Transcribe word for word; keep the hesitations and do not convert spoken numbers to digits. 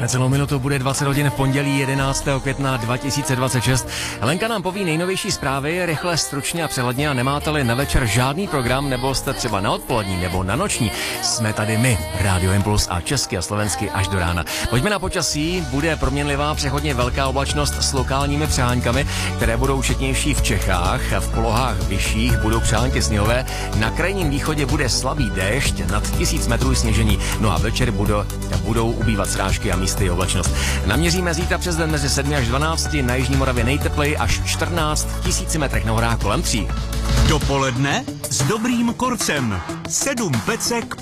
Necelou minutu bude dvacet hodin v pondělí jedenáctého května dva tisíce dvacet šest. Lenka nám poví nejnovější zprávy, rychle, stručně a přehledně, a nemáte-li na večer žádný program, nebo jste třeba na odpolední nebo na noční, jsme tady my, Rádio Impuls, a česky a slovensky až do rána. Pojďme na počasí, bude proměnlivá přechodně velká oblačnost s lokálními přáňkami, které budou četnější v Čechách, v polohách vyšších budou přánky sněhové, na krajním východě bude slabý déšť, nad tisíc metrů sněžení, no a večer budou, budou ubývat srážky a místy oblačnost. Naměříme zítra přes den mezi sedmi až dvanácti, na jižní Moravě nejtepleji až čtrnáct, tisíci metrech na horách kolem tří. Dopoledne s dobrým korcem. Sedm pecek